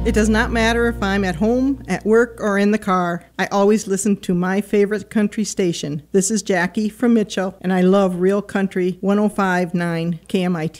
It does not matter if I'm at home, at work, or in the car. I always listen to my favorite country station. This is Jackie from Mitchell, and I love Real Country 105.9 KMIT.